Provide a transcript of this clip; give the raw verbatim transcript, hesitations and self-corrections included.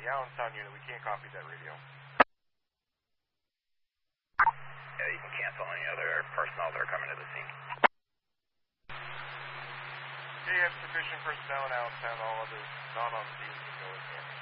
The Allentown unit, we can't copy that radio. Yeah, you can cancel any other personnel that are coming to the scene. Okay, you have sufficient personnel in Allentown. All others not on scene can go again.